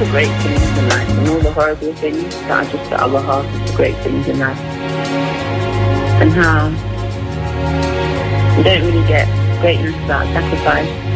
great things in life, and all the horrible things are just the other half of the great things in life. And how we don't really get greatness without sacrifice.